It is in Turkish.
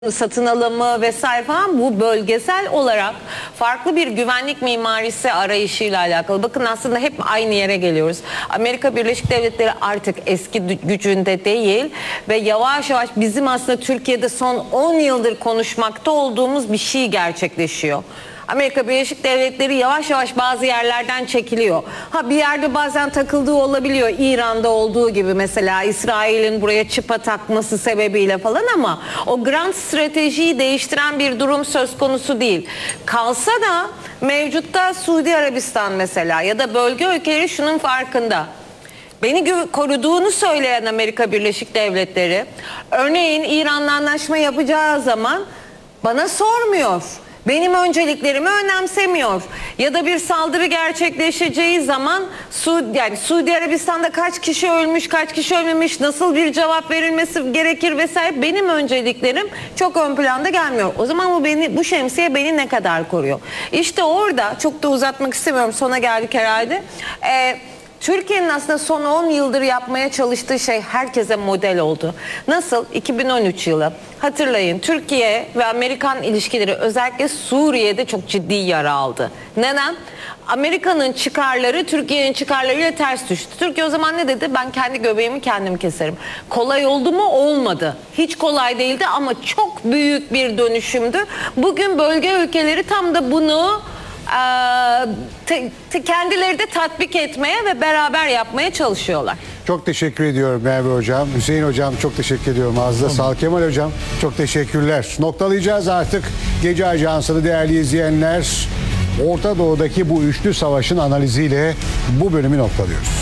satın alımı vesaire falan, bu bölgesel olarak farklı bir güvenlik mimarisi arayışıyla alakalı. Bakın aslında hep aynı yere geliyoruz. Amerika Birleşik Devletleri artık eski gücünde değil ve yavaş yavaş bizim aslında Türkiye'de son 10 yıldır konuşmakta olduğumuz bir şey gerçekleşiyor. Amerika Birleşik Devletleri yavaş yavaş bazı yerlerden çekiliyor. Ha, bir yerde bazen takıldığı olabiliyor. İran'da olduğu gibi mesela İsrail'in buraya çıpa takması sebebiyle falan, ama o grand stratejiyi değiştiren bir durum söz konusu değil. Kalsa da mevcutta Suudi Arabistan mesela ya da bölge ülkeleri şunun farkında. Beni koruduğunu söyleyen Amerika Birleşik Devletleri, örneğin İran'la anlaşma yapacağı zaman bana sormuyor. Benim önceliklerimi önemsemiyor. Ya da bir saldırı gerçekleşeceği zaman Suudi Arabistan'da kaç kişi ölmüş, kaç kişi ölmemiş, nasıl bir cevap verilmesi gerekir vesaire, benim önceliklerim çok ön planda gelmiyor. O zaman bu şemsiye beni ne kadar koruyor? İşte orada, çok da uzatmak istemiyorum, sona geldik herhalde. Türkiye'nin aslında son 10 yıldır yapmaya çalıştığı şey herkese model oldu. Nasıl? 2013 yılı. Hatırlayın, Türkiye ve Amerikan ilişkileri özellikle Suriye'de çok ciddi yara aldı. Neden? Amerika'nın çıkarları Türkiye'nin çıkarlarıyla ters düştü. Türkiye o zaman ne dedi? Ben kendi göbeğimi kendim keserim. Kolay oldu mu? Olmadı. Hiç kolay değildi ama çok büyük bir dönüşümdü. Bugün bölge ülkeleri tam da bunu kendileri de tatbik etmeye ve beraber yapmaya çalışıyorlar. Çok teşekkür ediyorum Merve Hocam. Hüseyin Hocam çok teşekkür ediyorum. Ağzına sağlık. Kemal Hocam çok teşekkürler. Noktalayacağız artık Gece Ajansı'nı değerli izleyenler. Orta Doğu'daki bu üçlü savaşın analiziyle bu bölümü noktalıyoruz.